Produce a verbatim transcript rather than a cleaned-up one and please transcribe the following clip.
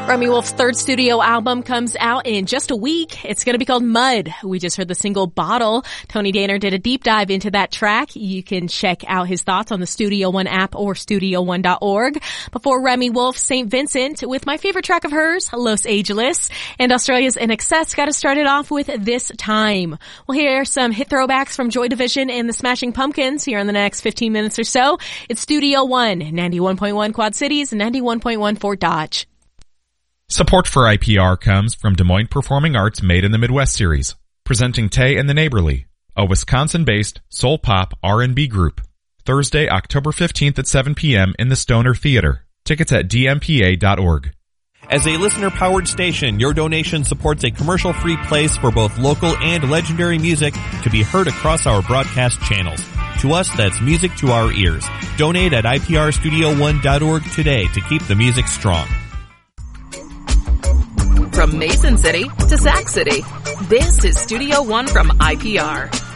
Remi Wolf's third studio album comes out in just a week. It's going to be called Mud. We just heard the single Bottle. Tony Danner did a deep dive into that track. You can check out his thoughts on the Studio One app or studio one dot org. Before Remi Wolf, Saint Vincent with my favorite track of hers, Los Angeles. And Australia's I N X S got us started off with This Time. We'll hear some hit throwbacks from Joy Division and the Smashing Pumpkins here in the next fifteen minutes or so. It's Studio One, ninety-one point one Quad Cities, ninety-one point one Fort Dodge. Support for I P R comes from Des Moines Performing Arts Made in the Midwest series, presenting Tay and the Neighborly, a Wisconsin-based soul pop R and B group. Thursday, October fifteenth at seven p.m. in the Stoner Theater. Tickets at d m p a dot org. As a listener-powered station, your donation supports a commercial-free place for both local and legendary music to be heard across our broadcast channels. To us, that's music to our ears. Donate at I P R studio one dot org today to keep the music strong. From Mason City to Sac City, this is Studio One from I P R.